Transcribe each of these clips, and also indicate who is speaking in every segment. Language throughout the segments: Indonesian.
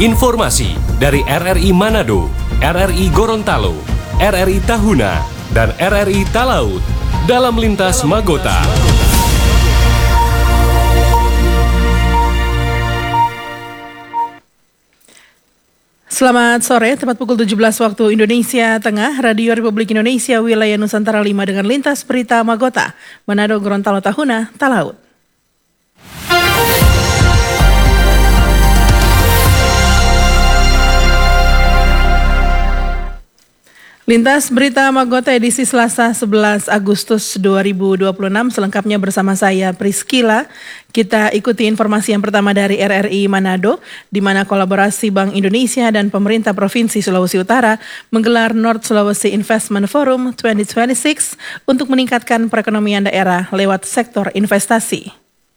Speaker 1: Informasi dari RRI Manado, RRI Gorontalo, RRI Tahuna, dan RRI Talaut dalam Lintas Magota.
Speaker 2: Selamat sore, tepat pukul 17 waktu Indonesia Tengah, Radio Republik Indonesia Wilayah Nusantara 5 dengan Lintas Berita Magota, Manado, Gorontalo, Tahuna, Talaut. Lintas Berita Magota edisi Selasa 11 Agustus 2026 selengkapnya bersama saya Priscila. Kita ikuti informasi yang pertama dari RRI Manado, di mana kolaborasi Bank Indonesia dan pemerintah Provinsi Sulawesi Utara menggelar North Sulawesi Investment Forum 2026 untuk meningkatkan perekonomian daerah lewat sektor investasi.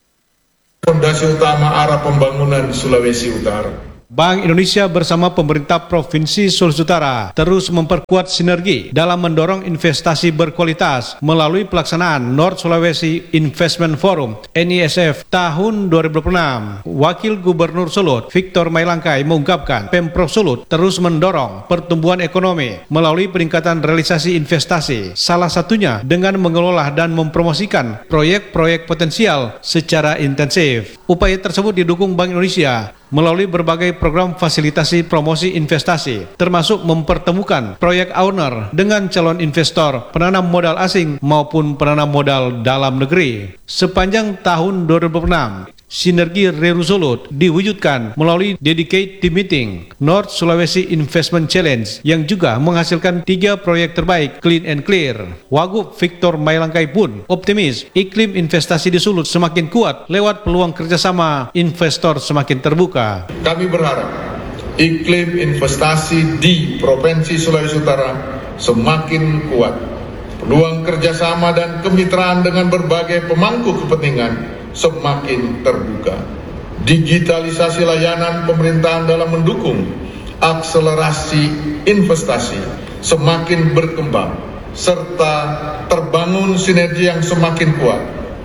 Speaker 3: Fondasi utama arah pembangunan Sulawesi Utara.
Speaker 4: Bank Indonesia bersama pemerintah Provinsi Sulawesi Utara terus memperkuat sinergi dalam mendorong investasi berkualitas melalui pelaksanaan North Sulawesi Investment Forum NISF tahun 2026. Wakil Gubernur Sulut, Victor Mailangkai, mengungkapkan Pemprov Sulut terus mendorong pertumbuhan ekonomi melalui peningkatan realisasi investasi, salah satunya dengan mengelola dan mempromosikan proyek-proyek potensial secara intensif. Upaya tersebut didukung Bank Indonesia melalui berbagai program fasilitasi promosi investasi, termasuk mempertemukan proyek owner dengan calon investor, penanam modal asing maupun penanam modal dalam negeri. Sepanjang tahun 2026, sinergi Reru Sulut diwujudkan melalui Dedicated Team Meeting North Sulawesi Investment Challenge yang juga menghasilkan 3 proyek terbaik Clean and Clear. Wagub Victor Mailangkai pun optimis iklim investasi di Sulut semakin kuat lewat peluang kerjasama investor semakin terbuka.
Speaker 3: Kami berharap iklim investasi di Provinsi Sulawesi Utara semakin kuat. Peluang kerjasama dan kemitraan dengan berbagai pemangku kepentingan semakin terbuka. Digitalisasi layanan pemerintahan dalam mendukung akselerasi investasi semakin berkembang, serta terbangun sinergi yang semakin kuat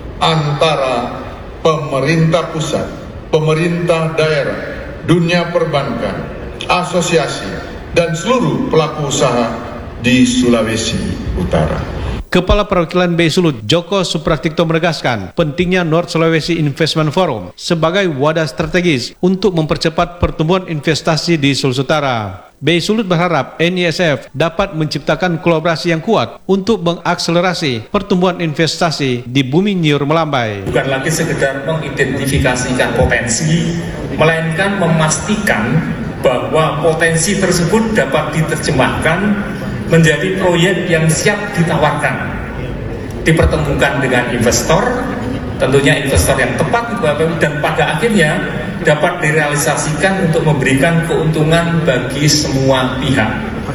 Speaker 3: antara pemerintah pusat, pemerintah daerah, dunia perbankan, asosiasi, dan seluruh pelaku usaha di Sulawesi Utara.
Speaker 4: Kepala Perwakilan BI Sulut, Joko Supratipto, menegaskan pentingnya North Sulawesi Investment Forum sebagai wadah strategis untuk mempercepat pertumbuhan investasi di Sulawesi Utara. BI Sulut berharap NISF dapat menciptakan kolaborasi yang kuat untuk mengakselerasi pertumbuhan investasi di bumi nyur melambai.
Speaker 5: Bukan lagi sekedar mengidentifikasikan potensi, melainkan memastikan bahwa potensi tersebut dapat diterjemahkan menjadi proyek yang siap ditawarkan, dipertemukan dengan investor, tentunya investor yang tepat, dan pada akhirnya dapat direalisasikan untuk memberikan keuntungan bagi semua pihak.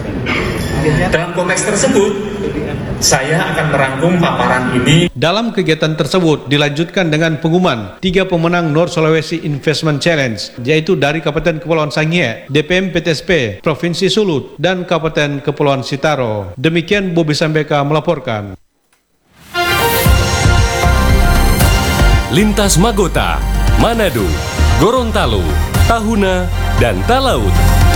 Speaker 5: Dalam konteks tersebut, saya akan merangkum paparan ini.
Speaker 4: Dalam kegiatan tersebut dilanjutkan dengan pengumuman 3 pemenang North Sulawesi Investment Challenge, yaitu dari Kabupaten Kepulauan Sangihe, DPM PTSP, Provinsi Sulut, dan Kabupaten Kepulauan Sitaro. Demikian Bobi Sambeka melaporkan.
Speaker 1: Lintas Magota, Manado, Gorontalo, Tahuna, dan Talaut.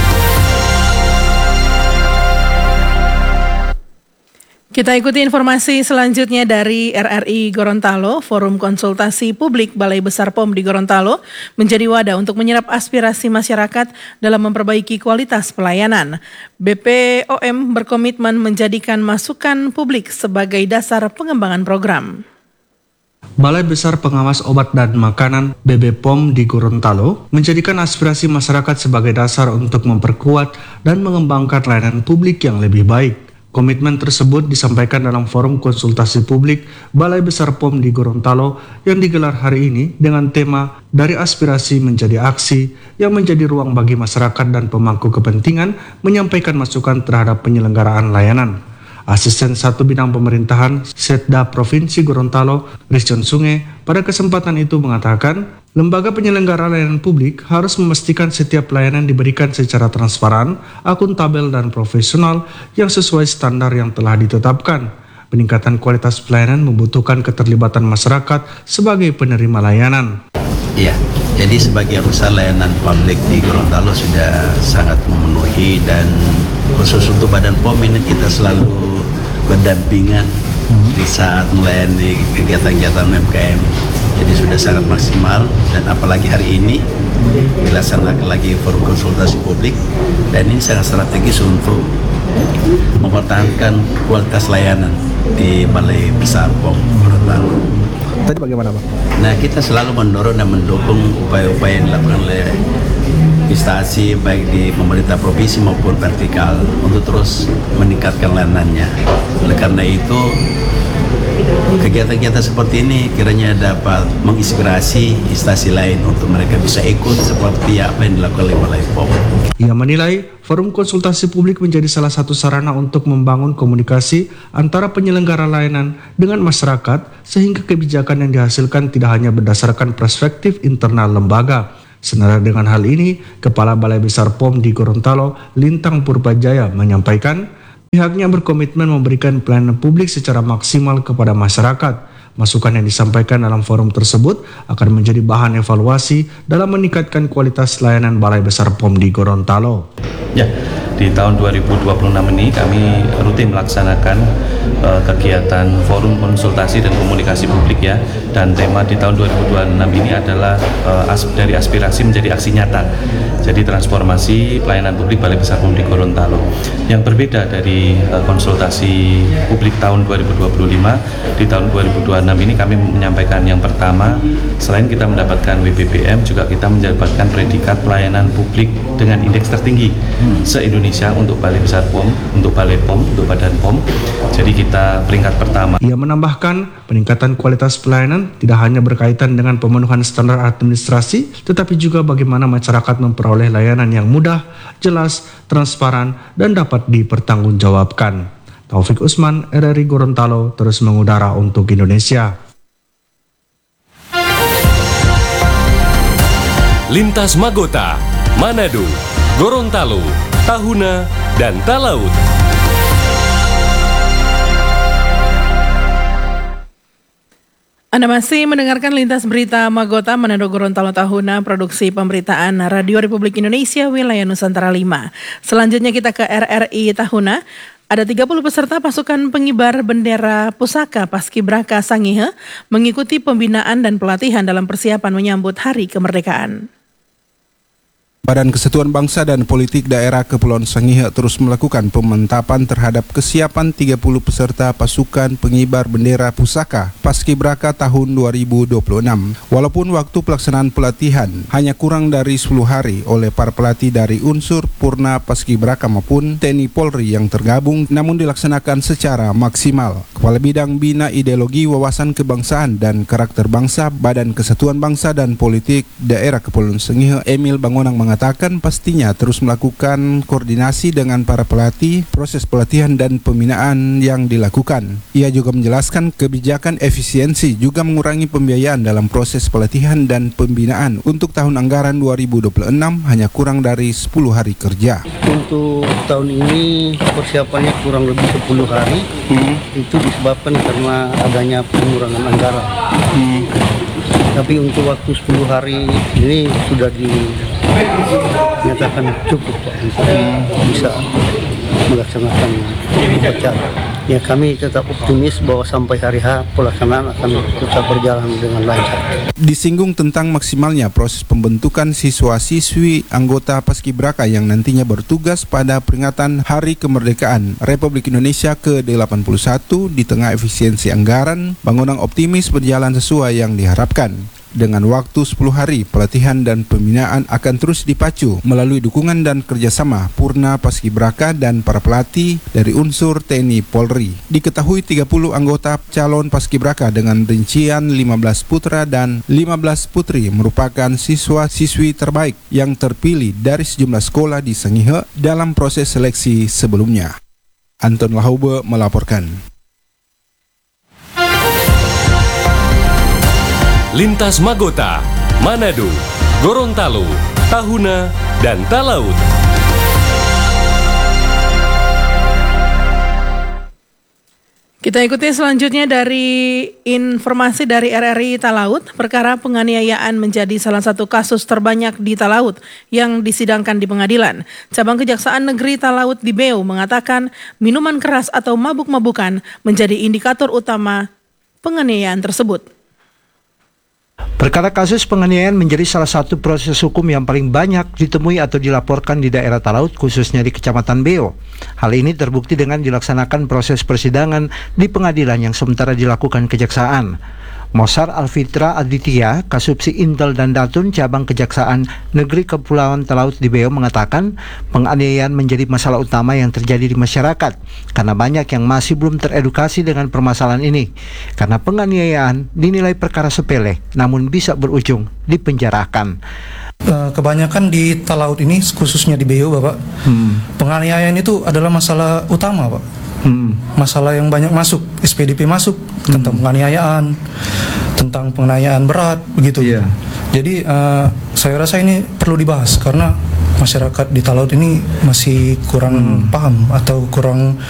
Speaker 2: Kita ikuti informasi selanjutnya dari RRI Gorontalo. Forum Konsultasi Publik Balai Besar POM di Gorontalo menjadi wadah untuk menyerap aspirasi masyarakat dalam memperbaiki kualitas pelayanan. BPOM berkomitmen menjadikan masukan publik sebagai dasar pengembangan program.
Speaker 6: Balai Besar Pengawas Obat dan Makanan BBPOM di Gorontalo menjadikan aspirasi masyarakat sebagai dasar untuk memperkuat dan mengembangkan layanan publik yang lebih baik. Komitmen tersebut disampaikan dalam forum konsultasi publik Balai Besar POM di Gorontalo yang digelar hari ini dengan tema Dari Aspirasi Menjadi Aksi, yang menjadi ruang bagi masyarakat dan pemangku kepentingan menyampaikan masukan terhadap penyelenggaraan layanan. Asisten 1 Bidang Pemerintahan Setda Provinsi Gorontalo, Rizon Sunge, pada kesempatan itu mengatakan, lembaga penyelenggara layanan publik harus memastikan setiap layanan diberikan secara transparan, akuntabel, dan profesional yang sesuai standar yang telah ditetapkan. Peningkatan kualitas pelayanan membutuhkan keterlibatan masyarakat sebagai penerima layanan.
Speaker 7: Iya, jadi sebagian besar layanan publik di Gorontalo sudah sangat memenuhi, dan khusus untuk Badan POM ini kita selalu berdampingan di saat melayani kegiatan-kegiatan UMKM. Jadi sudah sangat maksimal, dan apalagi hari ini dilaksanakan lagi forum konsultasi publik, dan ini sangat strategis untuk mempertahankan kualitas layanan di Balai Besar POM Gorontalo.
Speaker 8: Tadi bagaimana, Pak?
Speaker 7: Nah, kita selalu mendorong dan mendukung upaya-upaya yang dilakukan oleh instansi baik di pemerintah provinsi maupun vertikal untuk terus meningkatkan layanannya. Oleh karena itu, kegiatan-kegiatan seperti ini kiranya dapat menginspirasi instansi lain untuk mereka bisa ikut seperti apa yang dilakukan oleh Balai POM.
Speaker 6: Ia menilai forum konsultasi publik menjadi salah satu sarana untuk membangun komunikasi antara penyelenggara layanan dengan masyarakat, sehingga kebijakan yang dihasilkan tidak hanya berdasarkan perspektif internal lembaga. Senada dengan hal ini, Kepala Balai Besar POM di Gorontalo, Lintang Purpajaya, menyampaikan pihaknya berkomitmen memberikan pelayanan publik secara maksimal kepada masyarakat. Masukan yang disampaikan dalam forum tersebut akan menjadi bahan evaluasi dalam meningkatkan kualitas layanan Balai Besar POM di Gorontalo.
Speaker 9: Ya, di tahun 2026 ini kami rutin melaksanakan kegiatan forum konsultasi dan komunikasi publik ya, dan tema di tahun 2026 ini adalah dari aspirasi menjadi aksi nyata. Jadi transformasi pelayanan publik Balai Besar POM di Gorontalo. Yang berbeda dari konsultasi publik tahun 2025, di tahun 2026 ini kami menyampaikan yang pertama, selain kita mendapatkan WBBM, juga kita mendapatkan predikat pelayanan publik dengan indeks tertinggi se-Indonesia untuk Balai Besar POM, untuk Balai POM, untuk Badan POM. Jadi kita peringkat pertama.
Speaker 6: Ia menambahkan peningkatan kualitas pelayanan tidak hanya berkaitan dengan pemenuhan standar administrasi, tetapi juga bagaimana masyarakat memperoleh layanan yang mudah, jelas, transparan, dan dapat dipertanggungjawabkan. Taufik Usman, RRI Gorontalo, terus mengudara untuk Indonesia.
Speaker 1: Lintas Magota, Manado, Gorontalo, Tahuna, dan Talaut.
Speaker 2: Anda masih mendengarkan Lintas Berita Magota, Manado, Gorontalo, Tahuna, produksi pemberitaan Radio Republik Indonesia, wilayah Nusantara 5. Selanjutnya kita ke RRI Tahuna. Ada 30 peserta pasukan pengibar bendera pusaka Paskibraka Sangihe mengikuti pembinaan dan pelatihan dalam persiapan menyambut Hari Kemerdekaan.
Speaker 8: Badan Kesatuan Bangsa dan Politik Daerah Kepulauan Sangihe terus melakukan pemantapan terhadap kesiapan 30 peserta pasukan pengibar bendera pusaka Paskibraka tahun 2026. Walaupun waktu pelaksanaan pelatihan hanya kurang dari 10 hari oleh para pelatih dari unsur Purna Paskibraka maupun TNI Polri yang tergabung, namun dilaksanakan secara maksimal. Kepala Bidang Bina Ideologi Wawasan Kebangsaan dan Karakter Bangsa Badan Kesatuan Bangsa dan Politik Daerah Kepulauan Sangihe, Emil Bangonang, mengatakan pastinya terus melakukan koordinasi dengan para pelatih, proses pelatihan dan pembinaan yang dilakukan. Ia juga menjelaskan kebijakan efisiensi juga mengurangi pembiayaan dalam proses pelatihan dan pembinaan. Untuk tahun anggaran 2026 hanya kurang dari 10 hari kerja.
Speaker 10: Untuk tahun ini persiapannya kurang lebih 10 hari. Itu disebabkan karena adanya pengurangan anggaran. Tapi untuk waktu 10 hari ini sudah dinyatakan cukup Pak, untuk bisa melaksanakan upacara. Ya, kami tetap optimis bahwa sampai hari H pelaksanaan akan tetap berjalan dengan lancar.
Speaker 8: Disinggung tentang maksimalnya proses pembentukan siswa-siswi anggota Paskibraka yang nantinya bertugas pada peringatan Hari Kemerdekaan Republik Indonesia ke-81 di tengah efisiensi anggaran, Bangonang optimis berjalan sesuai yang diharapkan. Dengan waktu 10 hari, pelatihan dan pembinaan akan terus dipacu melalui dukungan dan kerjasama Purna Paskibraka dan para pelatih dari unsur TNI Polri. Diketahui 30 anggota calon Paskibraka dengan rincian 15 putra dan 15 putri merupakan siswa-siswi terbaik yang terpilih dari sejumlah sekolah di Sangihe dalam proses seleksi sebelumnya. Anton Lahaube melaporkan.
Speaker 1: Lintas Magota, Manado, Gorontalo, Tahuna, dan Talaut.
Speaker 2: Kita ikuti selanjutnya dari informasi dari RRI Talaut. Perkara penganiayaan menjadi salah satu kasus terbanyak di Talaut yang disidangkan di pengadilan. Cabang Kejaksaan Negeri Talaut di Beu mengatakan minuman keras atau mabuk-mabukan menjadi indikator utama penganiayaan tersebut.
Speaker 6: Perkara kasus penganiayaan menjadi salah satu proses hukum yang paling banyak ditemui atau dilaporkan di daerah Talaut, khususnya di Kecamatan Beo. Hal ini terbukti dengan dilaksanakan proses persidangan di pengadilan yang sementara dilakukan Kejaksaan. Mosar Alfitra Aditya, Kasubsi Intel dan Datun Cabang Kejaksaan Negeri Kepulauan Talaut di Beo mengatakan penganiayaan menjadi masalah utama yang terjadi di masyarakat karena banyak yang masih belum teredukasi dengan permasalahan ini. Karena penganiayaan dinilai perkara sepele namun bisa berujung dipenjarakan.
Speaker 11: Kebanyakan di Talaut ini, khususnya di Beo, Bapak, penganiayaan itu adalah masalah utama, Pak. Masalah yang banyak masuk, SPDP masuk tentang penganiayaan, tentang penganiayaan berat, begitu. Jadi saya rasa ini perlu dibahas karena masyarakat di Talaut ini masih kurang paham atau kurang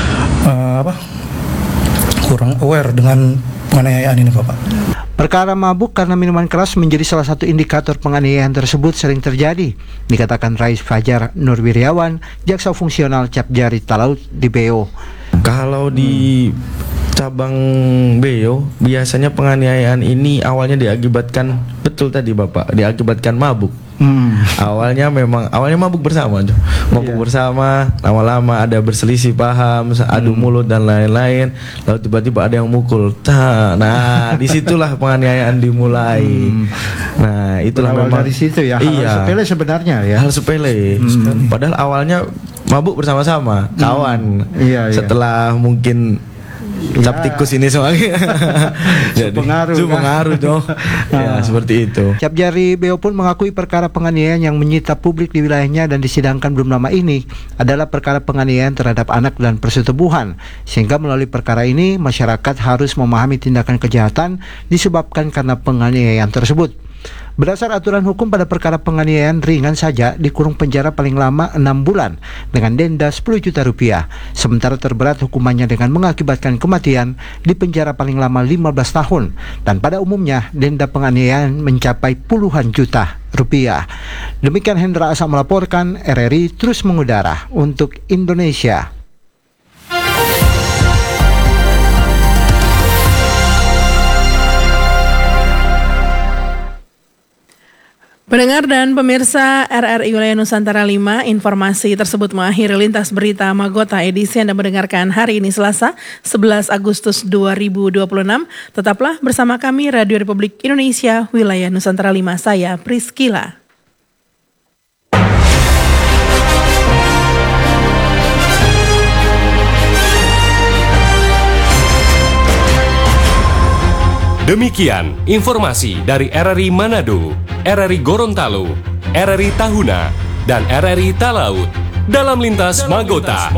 Speaker 11: kurang aware dengan penganiayaan ini, Bapak.
Speaker 6: Perkara mabuk karena minuman keras menjadi salah satu indikator penganiayaan tersebut sering terjadi, dikatakan Rais Fajar Nurwiryawan, jaksa fungsional Capjari Talaut di Beo.
Speaker 12: Kalau di cabang Beo, biasanya penganiayaan ini awalnya diakibatkan, betul tadi Bapak, diakibatkan mabuk. Awalnya mabuk bersama, bersama, lama-lama ada berselisih paham, adu mulut dan lain-lain, lalu tiba-tiba ada yang mukul. Nah, disitulah penganiayaan dimulai. Nah, itulah memang
Speaker 6: dari situ ya. Hal sepele sebenarnya ya.
Speaker 12: Hal sepele. Padahal awalnya mabuk bersama-sama, kawan. Setelah mungkin cap tikus ini semuanya. Jadi pengaruh dong. Ya, seperti itu.
Speaker 6: Capjari Beo pun mengakui perkara penganiayaan yang menyita publik di wilayahnya dan disidangkan belum lama ini adalah perkara penganiayaan terhadap anak dan persetubuhan. Sehingga melalui perkara ini masyarakat harus memahami tindakan kejahatan disebabkan karena penganiayaan tersebut. Berdasar aturan hukum pada perkara penganiayaan ringan saja dikurung penjara paling lama 6 bulan dengan denda 10 juta rupiah. Sementara terberat hukumannya dengan mengakibatkan kematian di penjara paling lama 15 tahun. Dan pada umumnya denda penganiayaan mencapai puluhan juta rupiah. Demikian Hendra Asa melaporkan, RRI terus mengudara untuk Indonesia.
Speaker 2: Pendengar dan pemirsa RRI Wilayah Nusantara 5, informasi tersebut mengakhiri lintas berita Magota edisi Anda mendengarkan hari ini Selasa 11 Agustus 2026. Tetaplah bersama kami Radio Republik Indonesia Wilayah Nusantara 5, saya Priscila.
Speaker 1: Demikian informasi dari RRI Manado, RRI Gorontalo, RRI Tahuna, dan RRI Talaut dalam lintas Magota.